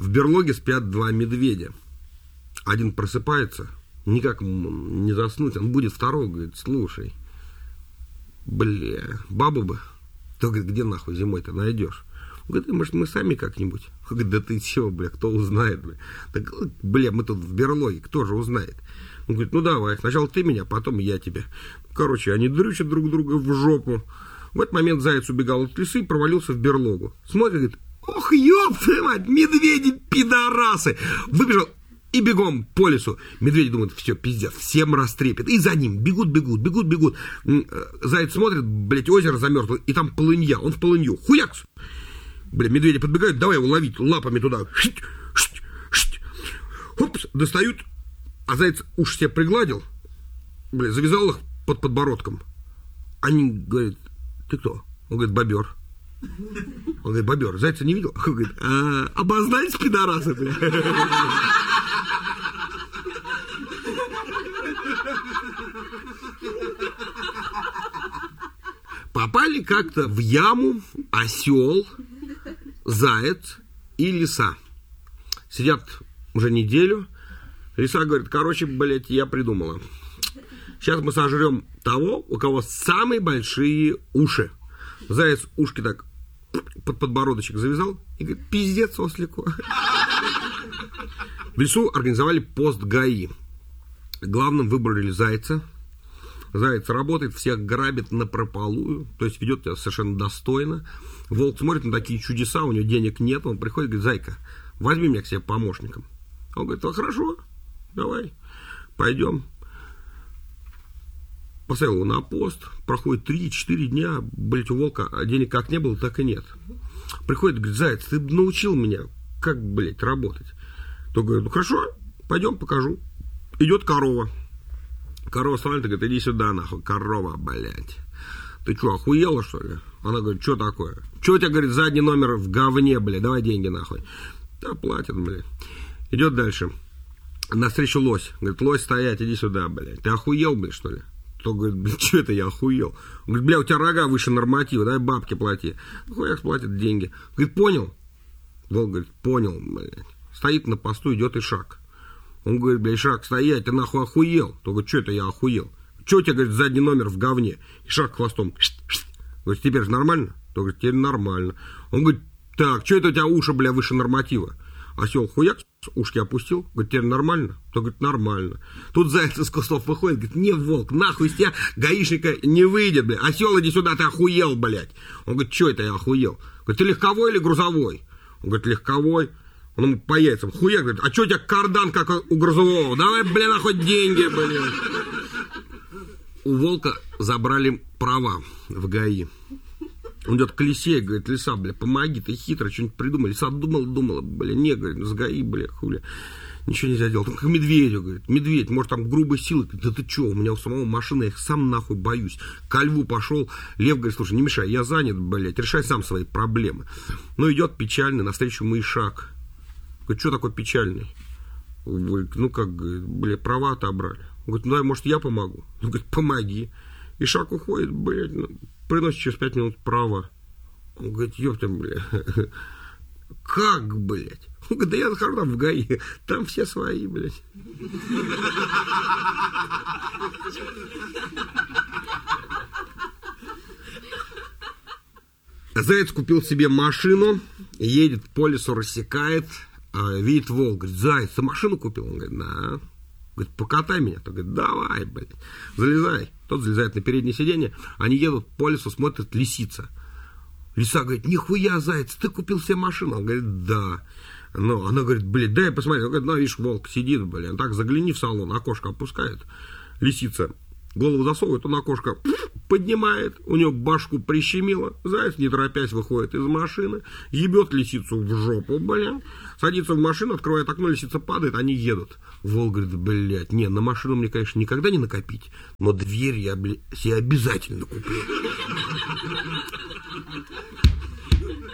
берлоге спят два медведя. Один просыпается, никак не заснуть, он будет второго, говорит, слушай, бабу бы, то, говорит, где нахуй зимой-то найдешь? Он говорит, может, мы сами как-нибудь? Он говорит, да ты чего, кто узнает, Так, мы тут в берлоге, кто же узнает? Он говорит, ну давай, сначала ты меня, потом я тебя. Короче, они дрючат друг друга в жопу. В этот момент заяц убегал от лисы и провалился в берлогу. Смотрит, говорит, ох, ёб твою мать, медведи-пидорасы! Выбежал и бегом по лесу. Медведи думают, все, пиздец, всем растрепет. И за ним бегут. Заяц смотрит, озеро замерзло, и там полынья. Он в полынью. Хуякс! Медведи подбегают, давай его ловить лапами туда. Хопс, достают. А заяц уши себе пригладил, завязал их под подбородком. Они говорят, ты кто? Он говорит, бобер. Он говорит, бобер, зайца не видел? Он говорит, обознались, пидорасы, Попали как-то в яму осел, заяц и лиса. Сидят уже неделю. Лиса говорит, короче, я придумала. Сейчас мы сожрем того, у кого самые большие уши. Заяц ушки так под подбородочек завязал и говорит, пиздец, ослику. В лесу организовали пост ГАИ. Главным выбрали зайца. Заяц работает, всех грабит напропалую, то есть ведет себя совершенно достойно. Волк смотрит на такие чудеса, у него денег нет, он приходит и говорит, зайка, возьми меня к себе помощником. Он говорит, хорошо, давай, пойдем. Поставил его на пост, проходит 3-4 дня, у волка денег как не было, так и нет. Приходит, говорит, заяц, ты научил меня, как, работать. То говорит, ну хорошо, пойдем, покажу. Идет корова. Корова становится, говорит, иди сюда, нахуй, корова, Ты что, охуела, что ли? Она говорит, что такое? Что у тебя, говорит, задний номер в говне, давай деньги, нахуй. Да, платят, Идет дальше. Навстречу лось. Говорит, лось, стоять, иди сюда, Ты охуел, что ли? То говорит, что это я охуел? Он говорит, у тебя рога выше норматива, дай бабки плати. Хуяк платит деньги. Говорит, понял? Волк говорит, понял, Стоит на посту, идет Ишак. Он говорит, Ишак, стоять, ты нахуй охуел? То говорит, что это я охуел? Что у тебя, говорит, задний номер в говне? Ишак хвостом. Говорит, теперь же нормально? То говорит, теперь нормально. Он говорит, так, что это у тебя уши, выше норматива? Осел хуяк, ушки опустил, говорит, теперь нормально? То говорит, нормально. Тут заяц из кустов выходит, говорит, не, волк, нахуй из тебя гаишника не выйдет, Осел, иди сюда, ты охуел, Он говорит, что это я охуел? Говорит, ты легковой или грузовой? Он говорит, легковой. Он ему по яйцам, хуяк, говорит, а что у тебя кардан, как у грузового? Давай, нахуй деньги, У волка забрали права в ГАИ. Он идет к лисе, говорит, лиса, помоги, ты хитро, что-нибудь придумай. Лиса думала, не, говорит, с ГАИ, хули. Ничего нельзя делать. Он к медведю, говорит, медведь, может, там грубой силы. Да ты что, у меня у самого машина, я их сам нахуй боюсь. Ко льву пошел, лев говорит, слушай, не мешай, я занят, решай сам свои проблемы. Ну, идет печальный, навстречу ему Ишак. Говорит, что такой печальный? Говорит, права отобрали. Он говорит, ну, дай, может, я помогу? Он говорит, помоги. Ишак уходит, приносит через 5 минут права. Он говорит, ёпта, как, Он говорит, да я захожу там в ГАИ, там все свои, Заяц купил себе машину, едет по лесу, рассекает, видит волк, говорит, заяц, ты машину купил? Он говорит, да. Говорит, покатай меня. Тот говорит, давай, залезай. Тот залезает на переднее сиденье, они едут по лесу, смотрят, лисица. Лиса говорит, нихуя, заяц, ты купил себе машину? Он говорит, да. Но она говорит, дай посмотри. Он говорит, видишь, волк сидит, так загляни в салон, окошко опускает. Лисица голову засовывает, он окошко поднимает, у него башку прищемило, заяц, не торопясь, выходит из машины, ебет лисицу в жопу, садится в машину, открывает окно, лисица падает, они едут. Волк говорит, не, на машину мне, конечно, никогда не накопить, но дверь я себе обязательно куплю.